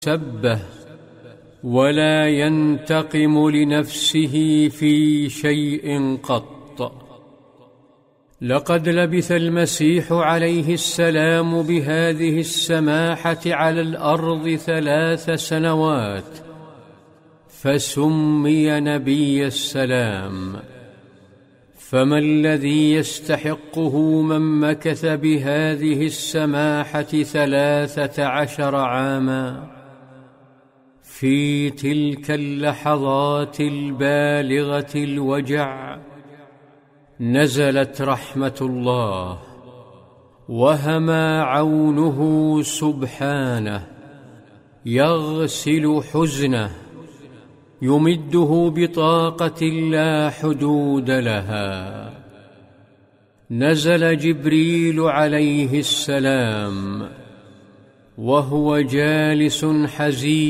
سبه ولا ينتقم لنفسه في شيء قط. لقد لبث المسيح عليه السلام بهذه السماحة على الأرض 3 سنوات، فسمي نبي السلام. فما الذي يستحقه من مكث بهذه السماحة 13 عاماً؟ في تلك اللحظات البالغة الوجع نزلت رحمة الله، وهما عونه سبحانه يغسل حزنه، يمده بطاقة لا حدود لها. نزل جبريل عليه السلام وهو جالس حزين